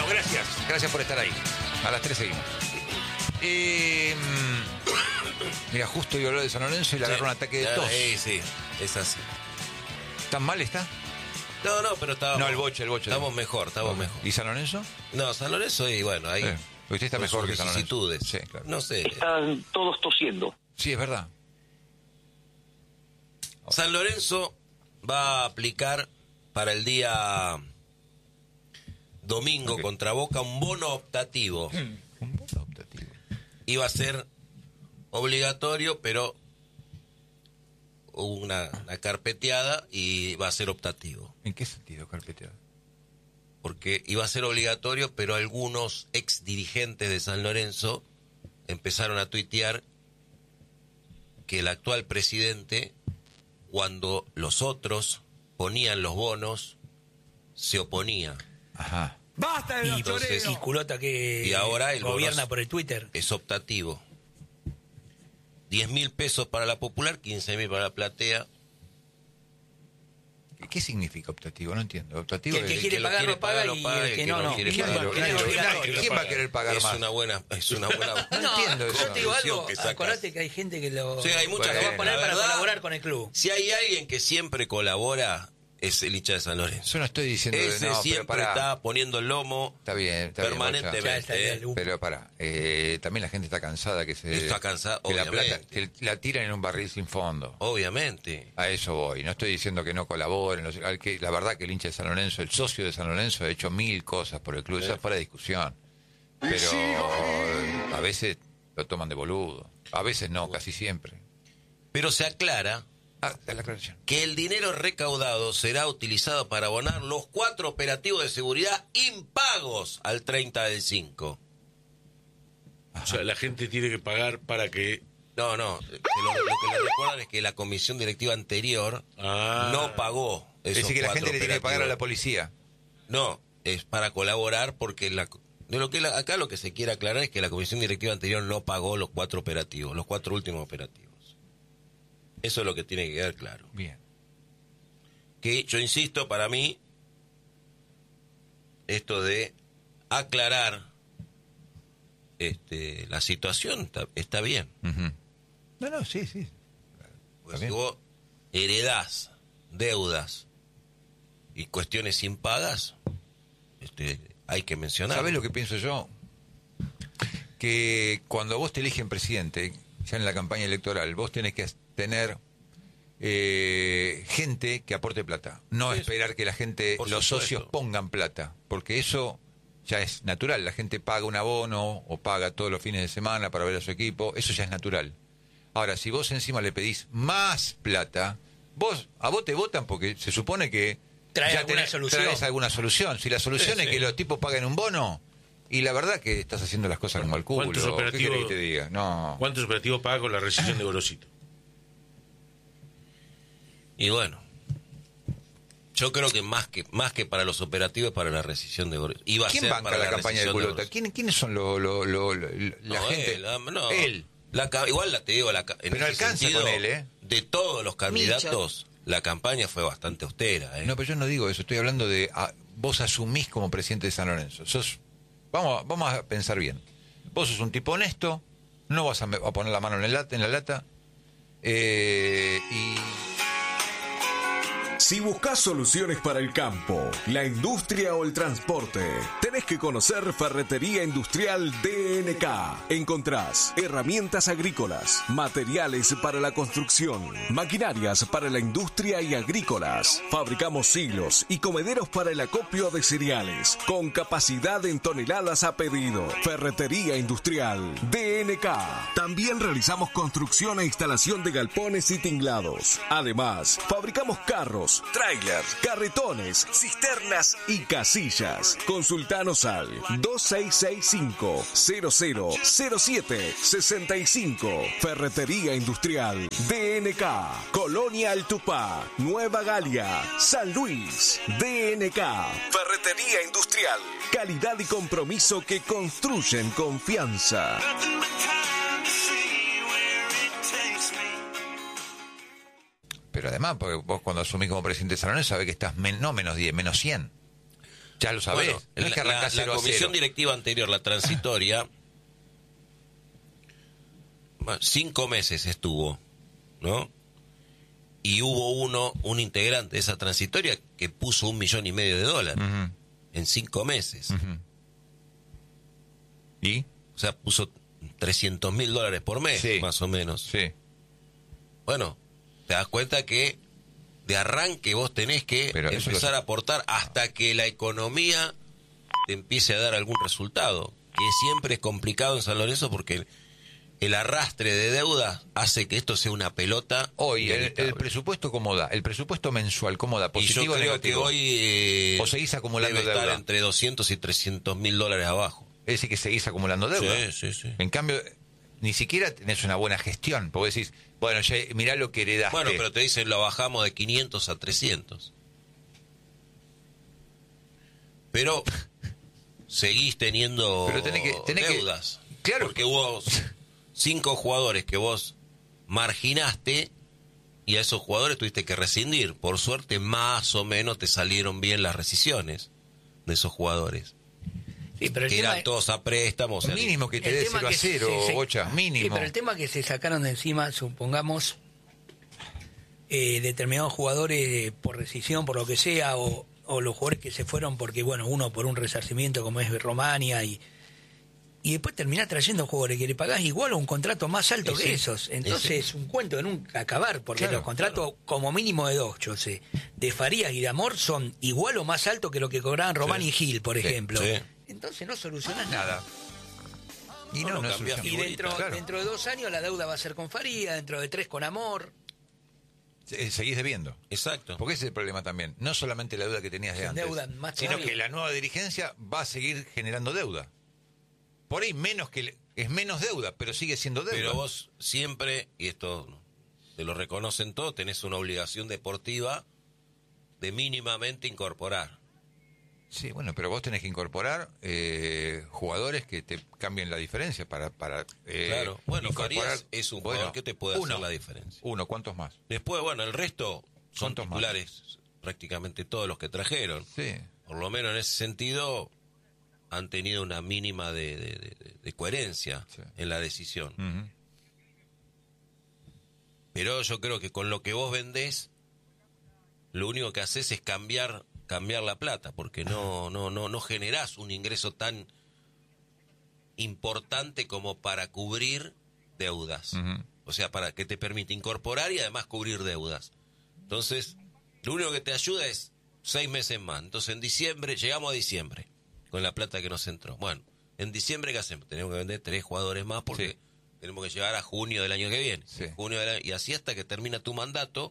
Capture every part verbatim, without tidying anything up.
Seguimos, gracias. Gracias por estar ahí. A las tres seguimos. Eh, mira, justo yo hablé de San Lorenzo y le agarró sí, un ataque de tos. Sí, sí, es así. ¿Tan mal está? No, no, pero estábamos... No, el boche, el boche. Estamos mejor, estamos okay. mejor. ¿Y San Lorenzo? No, San Lorenzo, y bueno, ahí... Eh, usted está mejor que San Lorenzo. Sí, claro. No sé. Están todos tosiendo. Sí, es verdad. San Lorenzo va a aplicar para el día domingo okay. contra Boca un bono optativo. Un bono optativo. Iba a ser obligatorio, pero hubo una, una carpeteada y va a ser optativo. ¿En qué sentido carpeteada? Porque iba a ser obligatorio, pero algunos ex dirigentes de San Lorenzo empezaron a tuitear que el actual presidente, cuando los otros ponían los bonos, se oponía. Ajá. ¡Basta de Entonces, y culota que y ahora el gobierna por el Twitter! Es optativo. diez mil pesos para la popular, quince mil para la platea. ¿Qué significa optativo? No entiendo. Optativo que el que es quiere el pagar lo paga y el que no, no. ¿Quién va a querer pagar es más? Una buena, es una buena... No, no entiendo eso. Yo te digo algo, acordate que hay gente que lo, sí, hay mucha lo va a poner para verdad, colaborar con el club. Si hay alguien que siempre colabora, es el hincha de San Lorenzo. Yo no estoy diciendo Ese de no, siempre pero pará. está poniendo el lomo está bien, está permanentemente. Bien, ¿eh? Pero para, eh, también la gente está cansada que se está cansada, que obviamente. la plata que la tiran en un barril sin fondo. Obviamente. A eso voy. No estoy diciendo que no colaboren. Los, que, la verdad que el hincha de San Lorenzo, el socio de San Lorenzo, ha hecho mil cosas por el club. Eso es para discusión. Pero a veces lo toman de boludo. A veces no, casi siempre. Pero se aclara Ah, la aclaración. que el dinero recaudado será utilizado para abonar los cuatro operativos de seguridad impagos al treinta del cinco. Ajá. O sea, la gente tiene que pagar para que... No, no, que lo, lo que le recuerdan es que la comisión directiva anterior ah. no pagó esos Es decir, que la gente le tiene que pagar a la operativos. policía. No, es para colaborar porque la, de lo que la, acá lo que se quiere aclarar es que la comisión directiva anterior no pagó los cuatro operativos, los cuatro últimos operativos. Eso es lo que tiene que quedar claro. Bien. Que yo insisto, para mí, esto de aclarar este, la situación está, está bien. Uh-huh. No, no, sí, sí. Pues si vos heredás deudas y cuestiones impagas, este, hay que mencionar. ¿Sabés lo que pienso yo? Que cuando vos te eligen presidente, ya en la campaña electoral, vos tenés que tener eh, gente que aporte plata. No sí, esperar que la gente, los supuesto. socios pongan plata, porque eso ya es natural. La gente paga un abono o paga todos los fines de semana para ver a su equipo, eso ya es natural. Ahora, si vos encima le pedís más plata, vos a vos te votan porque se supone que traes ya alguna tenés, solución. traes alguna solución. Si la solución sí, es sí. que los tipos paguen un bono, y la verdad que estás haciendo las cosas como al culo. ¿Cuántos operativos, ¿Qué querés que te diga? No. ¿Cuántos operativos paga con la rescisión de Gorosito? Y bueno, yo creo que más que más que para los operativos, para la rescisión de Gorosito. Iba a ¿Quién ser banca para la, la campaña de Culota? de ¿Quién, ¿Quiénes son los lo, lo, lo, la no, gente? Él, no, él. La, igual la te digo, la, en pero no alcanza sentido, con él, ¿eh? De todos los candidatos, Micho. La campaña fue bastante austera, ¿eh? No, pero yo no digo eso. Estoy hablando de a, vos asumís como presidente de San Lorenzo. Sos, vamos, vamos a pensar bien. Vos sos un tipo honesto, no vas a, a poner la mano en, el lata, en la lata, eh, y... Si buscas soluciones para el campo, la industria o el transporte, tenés que conocer Ferretería Industrial D N K. Encontrás herramientas agrícolas, materiales para la construcción, maquinarias para la industria y agrícolas. Fabricamos silos y comederos para el acopio de cereales, con capacidad en toneladas a pedido. Ferretería Industrial D N K. También realizamos construcción e instalación de galpones y tinglados. Además, fabricamos carros, trailers, carretones, cisternas y casillas. Consultanos al dos seis seis cinco, cero cero cero siete seis cinco. Ferretería Industrial D N K. Colonia Altupá, Nueva Galia, San Luis. D N K. Ferretería Industrial. Calidad y compromiso que construyen confianza. Pero además, porque vos cuando asumís como presidente de San Lorenzo sabés que estás men no menos diez, menos cien. Ya lo sabés. Bueno, no es que la, la comisión directiva anterior, la transitoria, cinco meses estuvo, ¿no? Y hubo uno, un integrante de esa transitoria que puso un millón y medio de dólares uh-huh. en cinco meses. Uh-huh. ¿Y? O sea, puso trescientos mil dólares por mes, sí. más o menos. Sí. Bueno, te das cuenta que de arranque vos tenés que Pero empezar a aportar hasta que la economía te empiece a dar algún resultado, que siempre es complicado en San Lorenzo porque el arrastre de deuda hace que esto sea una pelota. Hoy, el, el presupuesto, ¿cómo da? El presupuesto mensual, ¿cómo da? ¿Positivo y yo creo o negativo? que hoy eh, ¿O seguís acumulando debe deuda? Estar entre doscientos y trescientos mil dólares abajo. Es decir, que seguís acumulando deuda. Sí, sí, sí. En cambio, ni siquiera tenés una buena gestión, porque decís, bueno, ya mirá lo que heredaste. Bueno, pero te dicen, lo bajamos de quinientos a trescientos. Pero seguís teniendo pero tenés que, tenés deudas. Que, claro. Porque hubo cinco jugadores que vos marginaste y a esos jugadores tuviste que rescindir. Por suerte, más o menos te salieron bien las rescisiones de esos jugadores. Sí, pero el que tema eran todos a préstamos. Mínimo que te dé cero a cero, Bocha, mínimo. Sí, pero el tema que se sacaron de encima, supongamos, eh, determinados jugadores por rescisión, por lo que sea, o, o los jugadores que se fueron porque, bueno, uno por un resarcimiento como es Romania, y y después terminás trayendo jugadores que le pagás igual o un contrato más alto ese, que esos. Entonces es un cuento de nunca acabar, porque claro, los contratos claro. como mínimo de dos, yo sé, de Farías y de Amor son igual o más altos que lo que cobraban Román sí. y Gil, por sí, ejemplo. Sí. Entonces no solucionás nada. Y no, no, no, no Y dentro, claro. dentro de dos años la deuda va a ser con Faría, dentro de tres con Amor. Seguís debiendo. Exacto. Porque ese es el problema también. No solamente la deuda que tenías de Sin antes, deuda, más sino todavía. que la nueva dirigencia va a seguir generando deuda. Por ahí menos que es menos deuda, pero sigue siendo deuda. Pero vos siempre, y esto te lo reconocen todos, tenés una obligación deportiva de mínimamente incorporar. Sí, bueno, pero vos tenés que incorporar eh, jugadores que te cambien la diferencia para... para eh, claro, bueno, Farías es un jugador bueno, que te puede uno, hacer la diferencia. Uno, ¿cuántos más? Después, bueno, el resto son titulares, más? prácticamente todos los que trajeron. Sí. Por lo menos en ese sentido han tenido una mínima de, de, de, de coherencia sí. en la decisión. Uh-huh. Pero yo creo que con lo que vos vendés, lo único que haces es cambiar... cambiar la plata, porque no no no no generás un ingreso tan importante como para cubrir deudas. Uh-huh. O sea, para que te permite incorporar y además cubrir deudas. Entonces, lo único que te ayuda es seis meses más. Entonces, en diciembre, llegamos a diciembre, con la plata que nos entró. Bueno, en diciembre, ¿qué hacemos? Tenemos que vender tres jugadores más porque sí. tenemos que llegar a junio del año que viene. Sí. Junio del año, y así hasta que termina tu mandato.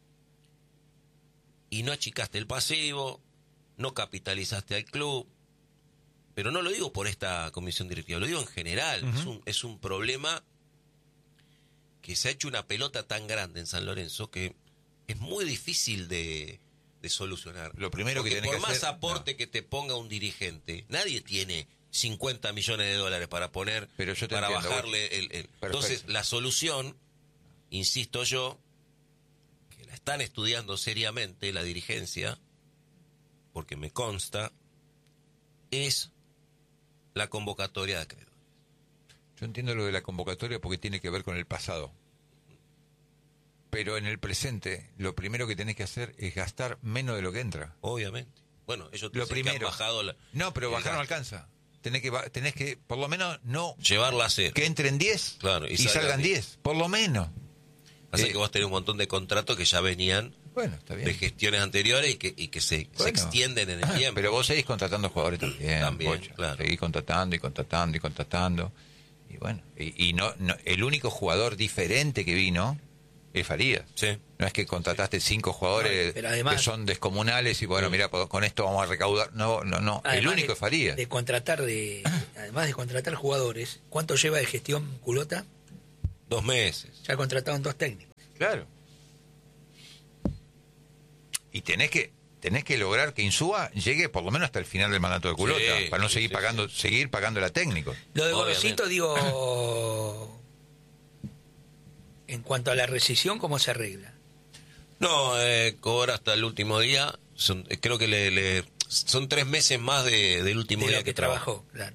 Y no achicaste el pasivo, no capitalizaste al club. Pero no lo digo por esta comisión directiva, lo digo en general. Uh-huh. Es un, es un problema que se ha hecho una pelota tan grande en San Lorenzo que es muy difícil de, de solucionar. Lo primero Porque que por que más hacer, aporte no. que te ponga un dirigente, nadie tiene cincuenta millones de dólares para poner, Pero yo te para entiendo, bajarle el, el... Entonces, la solución, insisto yo, la están estudiando seriamente la dirigencia, porque me consta, es la convocatoria de acreedores. Yo entiendo lo de la convocatoria porque tiene que ver con el pasado. Pero en el presente, lo primero que tenés que hacer es gastar menos de lo que entra. Obviamente. Bueno, ellos lo primero. Que han bajado la, no, pero bajar no alcanza. Tenés que, tenés que, por lo menos, no... llevarla a cero. Que entren diez claro, y, y salgan diez, por lo menos. Así eh, que vos tenés un montón de contratos que ya venían bueno, está bien. de gestiones anteriores y que, y que se, bueno. se extienden en el tiempo. Pero vos seguís contratando jugadores también. También, Bocha. claro. Seguís contratando y contratando y contratando. Y bueno, y, y no, no el único jugador diferente que vino es Farías. Sí. No es que contrataste cinco jugadores no, además, que son descomunales y bueno, sí. mira, con esto vamos a recaudar. No, no, no. El único de, es Farías. De contratar, de, además de contratar jugadores, ¿cuánto lleva de gestión Culota? Dos meses. Ya contrataron dos técnicos. Claro. Y tenés que tenés que lograr que Insúa llegue por lo menos hasta el final del mandato de Culota, sí, para no sí, seguir sí, pagando, sí. seguir pagando a técnicos. Lo de Gorosito, digo, en cuanto a la rescisión, ¿cómo se arregla? No, eh, cobra hasta el último día. Son, creo que le, le son tres meses más de, del último de día lo que, que trabajó, claro.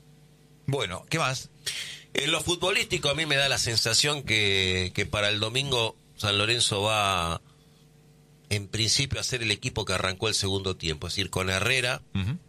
Bueno, ¿qué más? En lo futbolístico a mí me da la sensación que, que para el domingo San Lorenzo va en principio a ser el equipo que arrancó el segundo tiempo, es decir, con Herrera, uh-huh.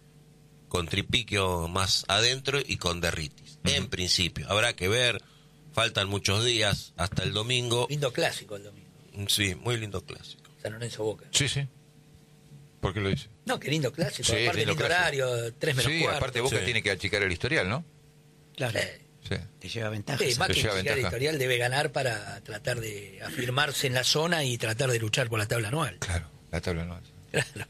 con Tripiquio más adentro y con Derritis. Uh-huh. En principio, habrá que ver, faltan muchos días hasta el domingo. Lindo clásico el domingo. Sí, muy lindo clásico. San Lorenzo Boca. Sí, sí. ¿Por qué lo dice? No, qué lindo clásico, Sí, aparte lindo lindo clásico. horario, tres menos Sí, cuarto. aparte Boca Sí. tiene que achicar el historial, ¿no? Claro. Sí. Sí. Te lleva ventaja. Sí, más Te que lleva llegar ventaja. editorial debe ganar para tratar de afirmarse en la zona y tratar de luchar por la tabla anual. Claro, la tabla no. Claro.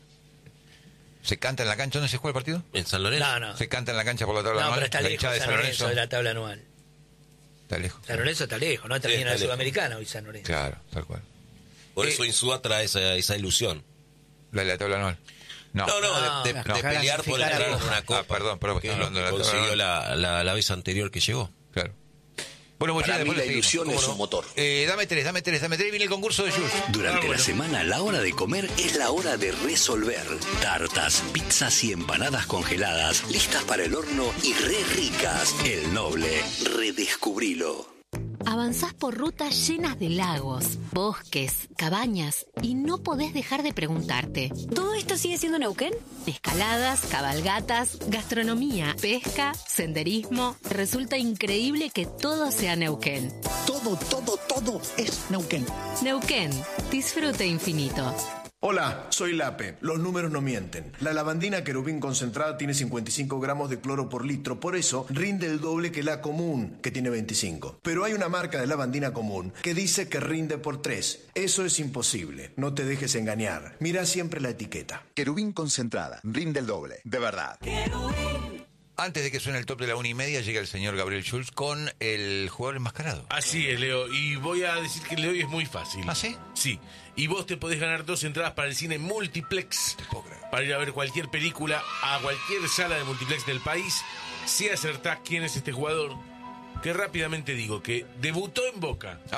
¿Se canta en la cancha? ¿Dónde se juega el partido? ¿En San Lorenzo? No, no. ¿Se canta en la cancha por la tabla No, anual? pero está La lejos hinchada de San San Lorenzo Lorenzo de la tabla anual. está lejos. San Lorenzo está lejos, ¿no? Termina está la lejos. Sudamericana hoy San Lorenzo. Claro, tal cual. Por Eh, eso Insúa trae esa, esa ilusión. ¿La de la tabla anual? No. No, no, No, de, de- no. de pelear por Clasificar a entrar en Boca. una copa. Ah, perdón, perdón, que estamos hablando de la tabla consiguió anual. la, la, la vez anterior que llegó. Claro. Bueno, muchachos, Para mí después la le seguimos. ilusión ¿Cómo es no? un motor. Eh, dame tres, dame tres, dame tres. Viene el concurso de Jules. Durante la semana, la hora de comer es la hora de resolver. Tartas, pizzas y empanadas congeladas, listas para el horno y re ricas. El Noble, redescubrilo. Avanzás por rutas llenas de lagos, bosques, cabañas y no podés dejar de preguntarte. ¿Todo esto sigue siendo Neuquén? Escaladas, cabalgatas, gastronomía, pesca, senderismo. Resulta increíble que todo sea Neuquén. Todo, todo, todo es Neuquén. Neuquén, disfrute infinito. Hola, soy Lape. Los números no mienten. La lavandina querubín concentrada tiene cincuenta y cinco gramos de cloro por litro, por eso rinde el doble que la común, que tiene veinticinco. Pero hay una marca de lavandina común que dice que rinde por tres. Eso es imposible. No te dejes engañar. Mira siempre la etiqueta. Querubín concentrada, rinde el doble, de verdad. Antes de que suene el top de la una y media, llega el señor Gabriel Schulz con el jugador enmascarado. Así es, Leo. Y voy a decir que el de hoy es muy fácil. ¿Ah, sí? Sí. Y vos te podés ganar dos entradas para el cine Multiplex. Para ir a ver cualquier película a cualquier sala de Multiplex del país. Si acertás quién es este jugador, que rápidamente digo que debutó en Boca. Ah.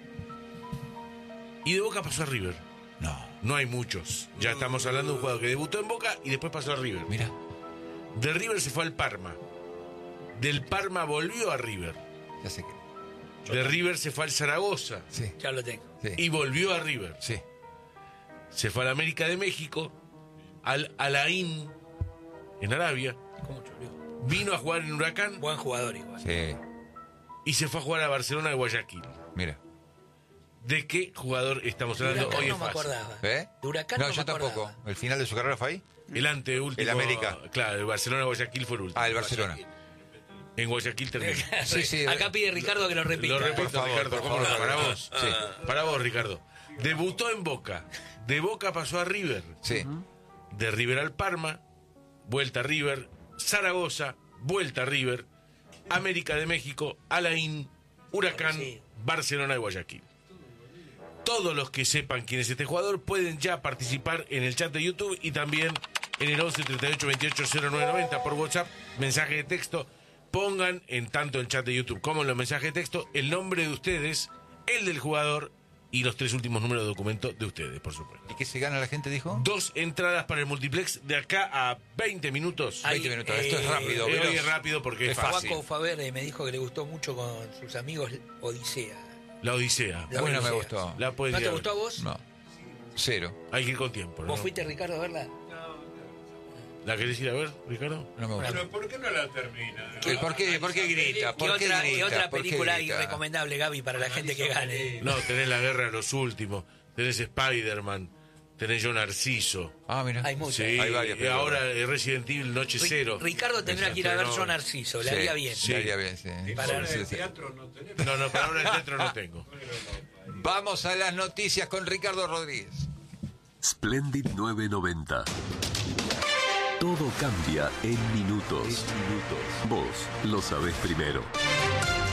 Y de Boca pasó a River. No. No hay muchos. Ya estamos hablando de un jugador que debutó en Boca y después pasó a River. Mira. De River se fue al Parma. Del Parma volvió a River. Ya sé que. De River se fue al Zaragoza. Sí. Ya lo tengo. Sí. Y volvió a River. Sí. Se fue al América de México, al Al-Ain, en Arabia. ¿Cómo choreó? Vino a jugar en Huracán Buen jugador igual. Sí. y se fue a jugar a Barcelona de Guayaquil. Mira. ¿De qué jugador estamos hablando? Huracán Hoy no es me fácil. acordaba. ¿Eh? De Huracán no, no yo me tampoco. acordaba. ¿El final de su carrera fue ahí? El anteúltimo. El América. Claro, el Barcelona de Guayaquil fue el último. Ah, el Barcelona. En Guayaquil terminó. Sí, sí. Acá pide Ricardo que lo repita. Lo repito, Por favor, Ricardo. por ¿Cómo favor. no? Para vos. Sí. Para vos, Ricardo. Debutó en Boca. De Boca pasó a River. Sí. De River al Parma. Vuelta a River. Zaragoza. Vuelta a River. América de México. Al-Ain. Huracán. Sí. Barcelona de Guayaquil. Todos los que sepan quién es este jugador pueden ya participar en el chat de YouTube y también en el once treinta y ocho veintiocho cero nueve noventa por WhatsApp, mensaje de texto. Pongan en tanto el chat de YouTube como en los mensajes de texto el nombre de ustedes, el del jugador y los tres últimos números de documento de ustedes, por supuesto. ¿Y qué se gana la gente, dijo? Dos entradas para el multiplex de acá a veinte minutos. Ay, veinte minutos. eh, Esto es rápido. Eh, veloz. hoy es rápido porque es, Es fácil. Juaco Faber eh, me dijo que le gustó mucho con sus amigos Odisea. La Odisea. La Bueno, me Odisea. gustó. La pueden ¿No ir te a ver. gustó a vos? No. Cero. Hay que ir con tiempo, ¿no? ¿Vos fuiste, Ricardo, a verla? ¿La querés ir a ver, Ricardo? No me gustó. Pero ¿por qué no la termina? ¿Y ¿Por qué, por qué grita? ¿Qué ¿Por qué otra, grita? qué otra ¿Por qué película grita? irrecomendable, Gaby, para la gente que gane? No, tenés La Guerra de los Últimos, tenés Spider-Man, tenés Yo Narciso. Ah, mira. Hay muchas. Sí, Hay varias y películas. ahora eh, Resident Evil Noche Ri- Cero. Ricardo tendrá que ir a ver Pero Yo no. Narciso, le Sí, haría bien. Sí, le haría bien, sí. Para- Sí, sí. No, no, para ahora el teatro no tengo. Vamos a las noticias con Ricardo Rodríguez. Splendid nueve noventa. Todo cambia en minutos. Vos lo sabés primero.